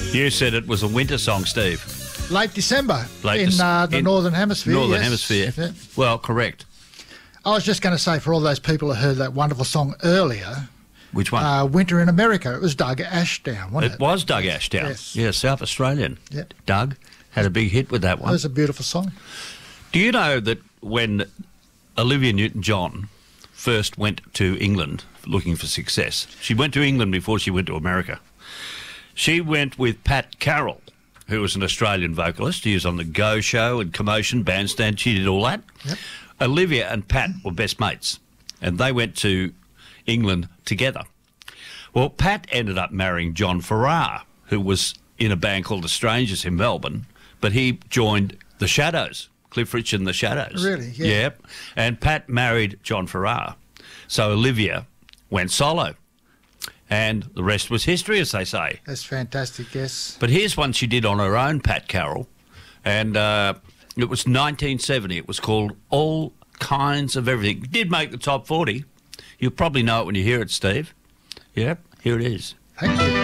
You said it was a winter song, Steve. Late December Late in the Northern Hemisphere. Northern yes. Hemisphere. Yeah. Well, correct. I was just going to say, for all those people who heard that wonderful song earlier, Which one? Winter in America, it was Doug Ashdown, wasn't it? It was Doug Ashdown. Yes. Yeah, South Australian. Yep. Doug had a big hit with that It one. was a beautiful song. Do you know that when Olivia Newton-John first went to England looking for success, she went to England before she went to America. She went with Pat Carroll, who was an Australian vocalist. He was on the Go Show and Commotion, Bandstand. She did all that. Yep. Olivia and Pat were best mates, and they went to England together. Well, Pat ended up marrying John Farrar, who was in a band called The Strangers in Melbourne, but he joined The Shadows, Cliff Richard and The Shadows. Really? Yeah. Yep. And Pat married John Farrar. So Olivia went solo. And the rest was history, as they say. That's fantastic, yes. But here's one she did on her own, Pat Carroll, and it was 1970. It was called All Kinds of Everything. It did make the top 40. You'll probably know it when you hear it, Steve. Yep, here it is. Thank you.